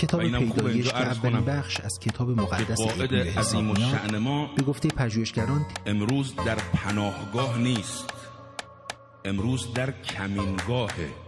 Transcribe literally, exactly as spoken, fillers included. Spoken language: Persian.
کتاب پیدایش که اولین بخش از کتاب مقدس ابن عظیم الشأن ما به گفته پژوهشگران امروز در پناهگاه نیست، امروز در کمینگاهه.